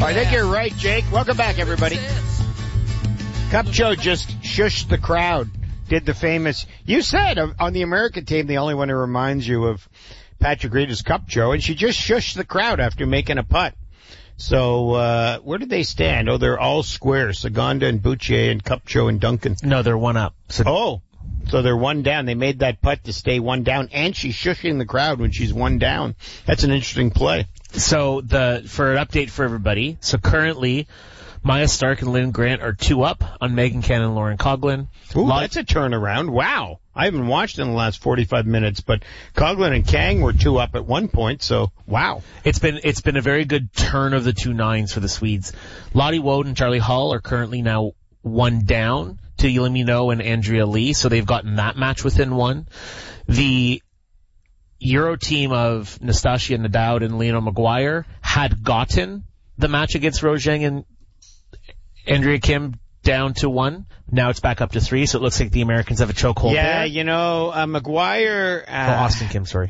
I think you're right, Jake. Welcome back, everybody. Cupcho just shushed the crowd. Did the famous, you said on the American team, the only one who reminds you of Patrick Reed is Cupcho, and she just shushed the crowd after making a putt. So, where did they stand? Oh, they're all square. Saganda and Boucher and Cupcho and Duncan. No, they're one up. So they're one down. They made that putt to stay one down, and she's shushing the crowd when she's one down. That's an interesting play. So for an update for everybody, so currently Maya Stark and Lynn Grant are 2 up on Megan Cannon and Lauren Coughlin. Ooh, that's a turnaround. Wow. I haven't watched in the last 45 minutes, but Coughlin and Kang were 2 up at one point, so wow. It's been a very good turn of the 2 nines for the Swedes. Lottie Woden and Charlie Hull are currently now 1 down to Yelena and Andrea Lee, so they've gotten that match within 1. The Euro team of Nastasia Nadoud and Leona Maguire had gotten the match against Rojang and Andrea Kim down to 1. Now it's back up to 3, so it looks like the Americans have a chokehold there. Yeah, Maguire... Austin Kim, sorry.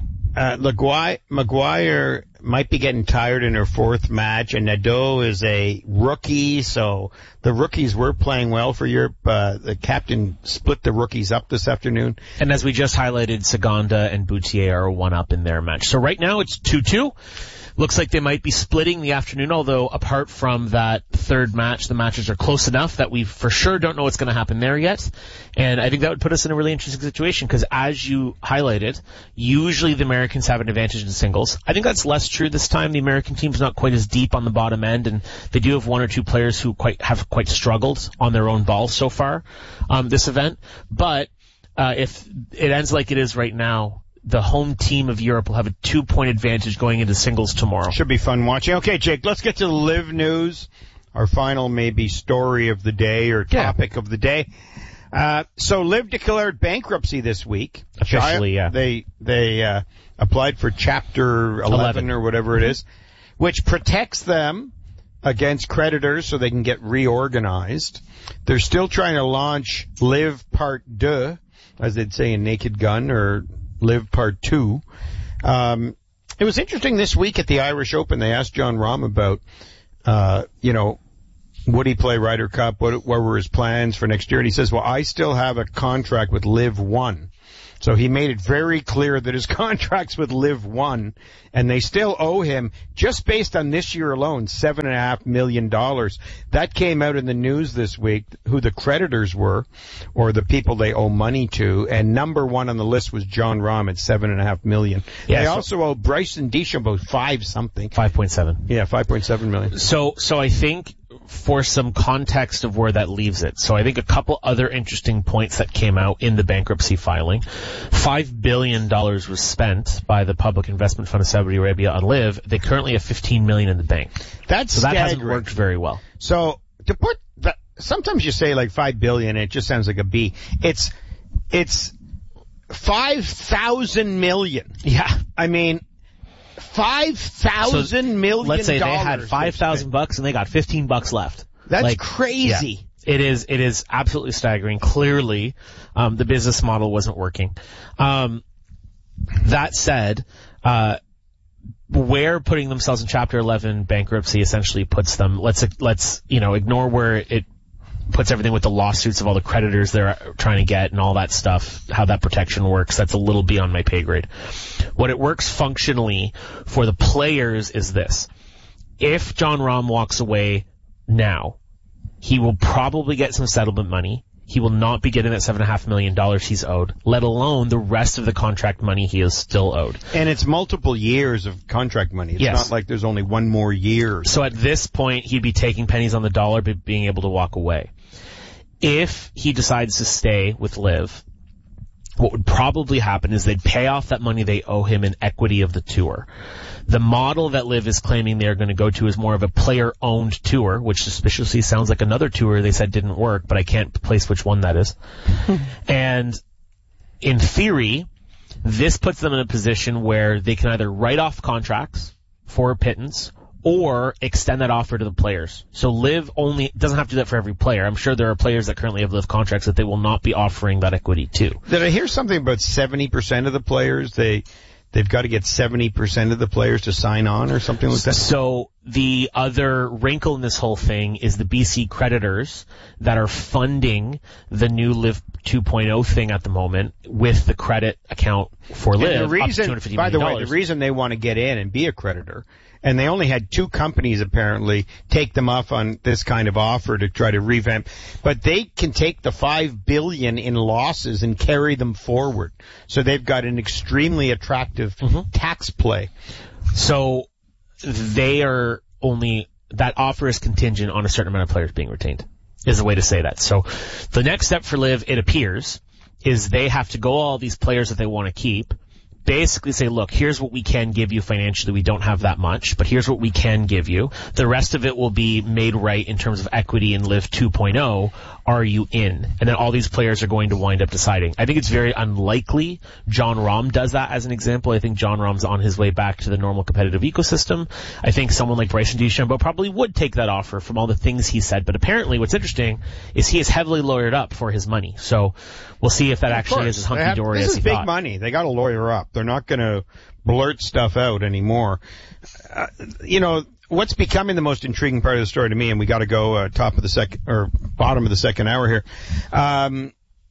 Maguire might be getting tired in her 4th match, and Nadeau is a rookie, so the rookies were playing well for Europe. The captain split the rookies up this afternoon. And as we just highlighted, Saganda and Boutier are 1 up in their match. So right now it's 2-2. Looks like they might be splitting the afternoon, although apart from that 3rd match, the matches are close enough that we for sure don't know what's going to happen there yet. And I think that would put us in a really interesting situation because as you highlighted, usually the Americans have an advantage in singles. I think that's less true this time. The American team's not quite as deep on the bottom end, and they do have 1 or 2 players who have quite struggled on their own ball so far, this event. But, if it ends like it is right now, the home team of Europe will have a 2-point advantage going into singles tomorrow. Should be fun watching. Okay, Jake, let's get to the LIV news. Our final maybe story of the day or topic of the day. So LIV declared bankruptcy this week. Officially, yeah. They applied for Chapter 11 or whatever it is, which protects them against creditors so they can get reorganized. They're still trying to launch LIV Part 2, as they'd say in Naked Gun, or LIV Part 2. It was interesting this week at the Irish Open. They asked John Rahm about, would he play Ryder Cup? What were his plans for next year? And he says, well, I still have a contract with LIV 1. So he made it very clear that his contract's with LIV 1, and they still owe him, just based on this year alone, $7.5 million. That came out in the news this week, who the creditors were, or the people they owe money to, and number 1 on the list was John Rahm at $7.5 million. Yeah, they also owe Bryson DeChambeau 5-something. 5.7. Yeah, $5.7 million. So I think for some context of where that leaves it. So I think a couple other interesting points that came out in the bankruptcy filing. $5 billion was spent by the Public Investment Fund of Saudi Arabia on LIV. They currently have $15 million in the bank. That hasn't worked very well. So to put that, sometimes you say like $5 billion and it just sounds like a B. It's 5,000 million. Yeah. I mean, $5,000 million. Let's say they had $5,000 and they got $15 left. That's crazy. Yeah, it is absolutely staggering. Clearly, the business model wasn't working. That said, where putting themselves in Chapter 11 bankruptcy essentially puts them, let's ignore where it puts everything with the lawsuits of all the creditors they're trying to get and all that stuff, how that protection works. That's a little beyond my pay grade. What it works functionally for the players is this. If John Rahm walks away now, he will probably get some settlement money. He will not be getting that $7.5 million he's owed, let alone the rest of the contract money he is still owed. And it's multiple years of contract money. It's not like there's only one more year. So at this point, he'd be taking pennies on the dollar, but being able to walk away. If he decides to stay with LIV, what would probably happen is they'd pay off that money they owe him in equity of the tour. The model that LIV is claiming they're going to go to is more of a player-owned tour, which suspiciously sounds like another tour they said didn't work, but I can't place which one that is. And in theory, this puts them in a position where they can either write off contracts for a pittance or extend that offer to the players. So LIV only doesn't have to do that for every player. I'm sure there are players that currently have LIV contracts that they will not be offering that equity to. Did I hear something about 70% of the players they they've got to get 70% of the players to sign on or something like that? So the other wrinkle in this whole thing is the BC creditors that are funding the new Live 2.0 thing at the moment with the credit account for Live, the reason, up to $250 by the million. way, the reason they want to get in and be a creditor, and they only had 2 companies apparently take them off on this kind of offer to try to revamp, but they can take the $5 billion in losses and carry them forward. So they've got an extremely attractive tax play. So they are only, that offer is contingent on a certain amount of players being retained, is the way to say that. So the next step for Live, it appears, is they have to go all these players that they want to keep, basically say, look, here's what we can give you financially. We don't have that much, but here's what we can give you. The rest of it will be made right in terms of equity in Live 2.0. Are you in? And then all these players are going to wind up deciding. I think it's very unlikely John Rahm does that as an example. I think John Rahm's on his way back to the normal competitive ecosystem. I think someone like Bryson DeChambeau probably would take that offer from all the things he said. But apparently what's interesting is he is heavily lawyered up for his money. So we'll see if that actually is as hunky-dory as he thought. This is big money. They got to lawyer up. They're not going to blurt stuff out anymore. What's becoming the most intriguing part of the story to me, and we got to go top of the second or bottom of the second hour here. I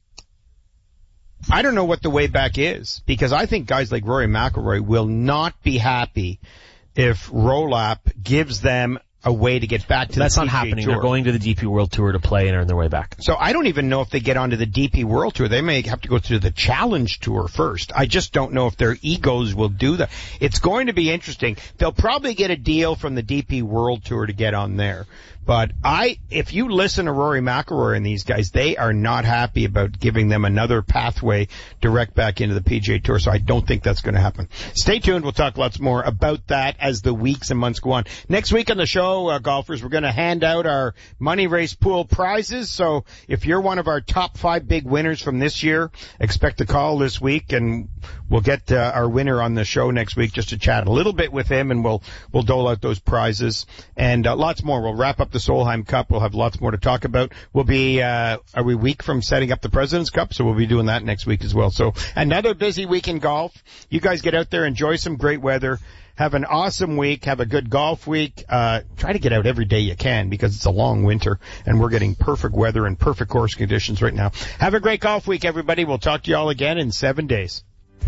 don't know what the way back is, because I think guys like Rory McIlroy will not be happy if Rolap gives them a way to get back to That's the PGA not happening. Tour. They're going to the DP World Tour to play and are on their way back. So I don't even know if they get onto the DP World Tour. They may have to go through the Challenge Tour first. I just don't know if their egos will do that. It's going to be interesting. They'll probably get a deal from the DP World Tour to get on there. But if you listen to Rory McIlroy and these guys, they are not happy about giving them another pathway direct back into the PGA Tour. So I don't think that's going to happen. Stay tuned. We'll talk lots more about that as the weeks and months go on. Next week on the show, golfers, we're going to hand out our Money Race Pool prizes. So if you're one of our top 5 big winners from this year, expect a call this week, and we'll get our winner on the show next week just to chat a little bit with him, and we'll dole out those prizes and lots more. We'll wrap up the Solheim Cup. We'll have lots more to talk about. We'll be a week from setting up the President's Cup, so we'll be doing that next week as well. So another busy week in golf. You guys get out there, enjoy some great weather. Have an awesome week. Have a good golf week. Try to get out every day you can, because it's a long winter and we're getting perfect weather and perfect course conditions right now. Have a great golf week, everybody. We'll talk to you all again in 7 days.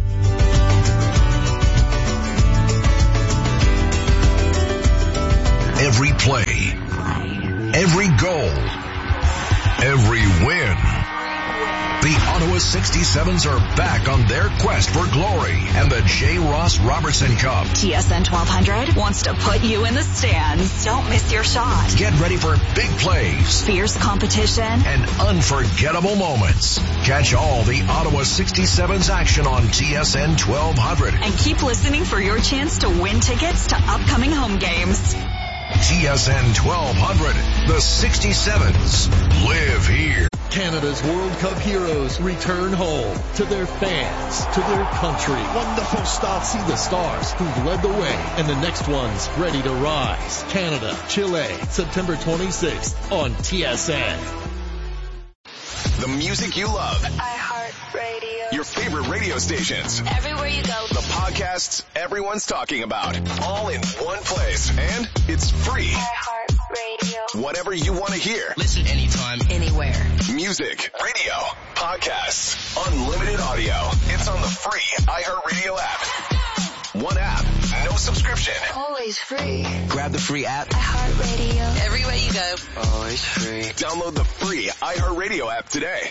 Every play, every goal, every win. The Ottawa 67s are back on their quest for glory and the J. Ross Robertson Cup. TSN 1200 wants to put you in the stands. Don't miss your shot. Get ready for big plays, Fierce competition, and unforgettable moments. Catch all the Ottawa 67s action on TSN 1200. and keep listening for your chance to win tickets to upcoming home games. TSN 1200. The 67s live here. Canada's World Cup heroes return home to their fans, to their country. Wonderful stuff. See the stars who've led the way and the next ones ready to rise. Canada, Chile, September 26th on TSN. The music you love. iHeartRadio. Your favorite radio stations. Everywhere you go. The podcasts everyone's talking about. All in one place. And it's free. iHeartRadio. Whatever you want to hear. Listen anytime, Anywhere. Music, radio, podcasts, unlimited audio. It's on the free iHeartRadio app. One app, no subscription. Always free. grab the free app. iHeartRadio. Everywhere you go. Always free. Download the free iHeartRadio app today.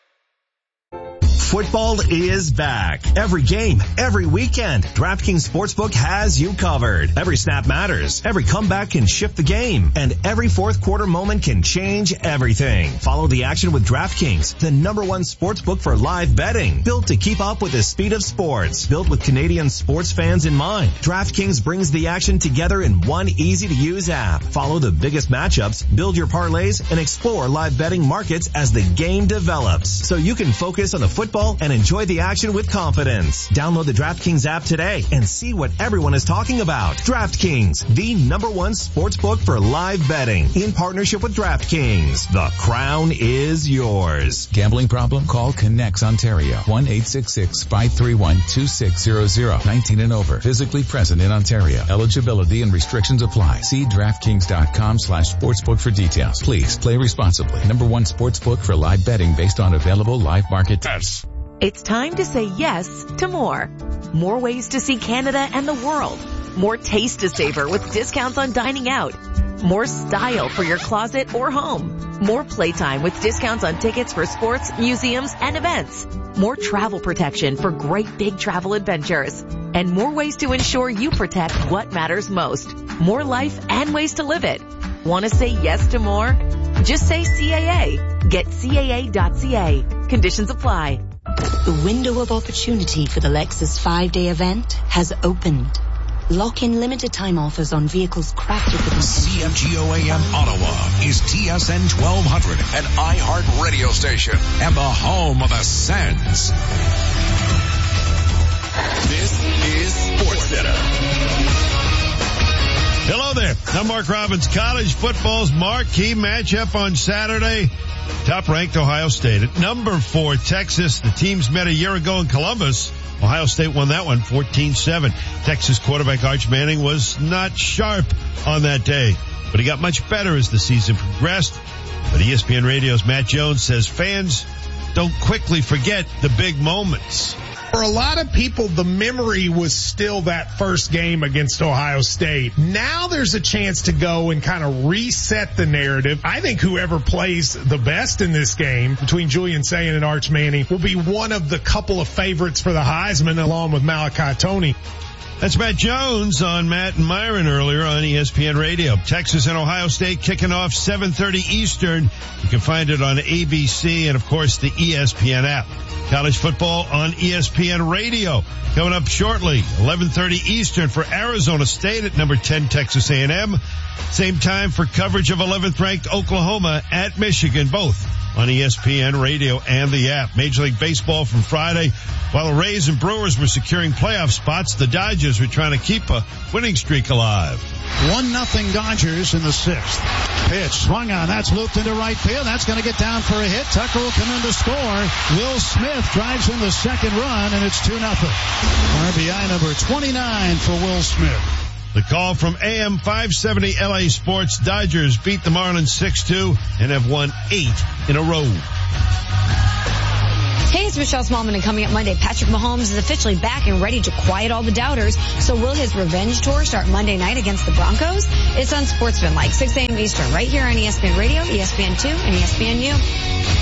Football is back. Every game, every weekend, DraftKings Sportsbook has you covered. Every snap matters. Every comeback can shift the game. And every fourth quarter moment can change everything. Follow the action with DraftKings, the #1 sportsbook for live betting. Built to keep up with the speed of sports. Built with Canadian sports fans in mind. DraftKings brings the action together in one easy-to-use app. Follow the biggest matchups, build your parlays, and explore live betting markets as the game develops. So you can focus on the football football and enjoy the action with confidence. Download the DraftKings app today and see what everyone is talking about. DraftKings, the #1 sportsbook for live betting, in partnership with DraftKings. The crown is yours. Gambling problem? Call Connects Ontario. 1-866-531-2600. 19 and over. Physically present in Ontario. Eligibility and restrictions apply. See DraftKings.com/sportsbook for details. Please play responsibly. #1 sportsbook for live betting based on available live market tests. It's time to say yes to more. More ways to see Canada and the world. More taste to savor with discounts on dining out. More style for your closet or home. More playtime with discounts on tickets for sports, museums, and events. More travel protection for great big travel adventures. And more ways to ensure you protect what matters most. More life and ways to live it. Want to say yes to more? Just say CAA. Get CAA.ca. Conditions apply. The window of opportunity for the Lexus 5-day event has opened. Lock in limited time offers on vehicles crafted with CFGO AM Ottawa is TSN 1200, an iHeart radio station and the home of the Sens. This is SportsCenter. Hello there. I'm Mark Robbins. College football's marquee matchup on Saturday. Top-ranked Ohio State at number 4 Texas. The teams met a year ago in Columbus. Ohio State won that one 14-7. Texas quarterback Arch Manning was not sharp on that day, but he got much better as the season progressed. But ESPN Radio's Matt Jones says fans don't quickly forget the big moments. For a lot of people, the memory was still that first game against Ohio State. Now there's a chance to go and kind of reset the narrative. I think whoever plays the best in this game between Julian Sayin and Arch Manning will be one of the couple of favorites for the Heisman along with Malachi Toney. That's Matt Jones on Matt and Myron earlier on ESPN Radio. Texas and Ohio State kicking off 7:30 Eastern. You can find it on ABC and, of course, the ESPN app. College football on ESPN Radio coming up shortly, 11:30 Eastern for Arizona State at number 10 Texas A&M. Same time for coverage of 11th ranked Oklahoma at Michigan, both on ESPN Radio and the app. Major League Baseball from Friday. While the Rays and Brewers were securing playoff spots, the Dodgers were trying to keep a winning streak alive. 1-0 Dodgers in the 6th. Pitch swung on. That's looped into right field. That's going to get down for a hit. Tucker will come in to score. Will Smith drives in the second run, and it's 2-0. RBI number 29 for Will Smith. The call from AM 570 LA Sports. Dodgers beat the Marlins 6-2 and have won 8 in a row. Hey, it's Michelle Smallman, and coming up Monday, Patrick Mahomes is officially back and ready to quiet all the doubters. So will his revenge tour start Monday night against the Broncos? It's on Sportsman, like 6 a.m. Eastern, right here on ESPN Radio, ESPN2, and ESPNU.